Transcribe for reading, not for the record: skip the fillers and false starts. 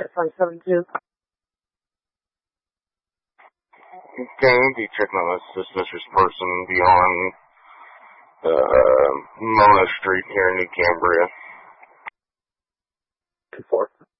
at 572. Okay, be checking on this suspicious person beyond Mona Street here in New Cambria. 2-4.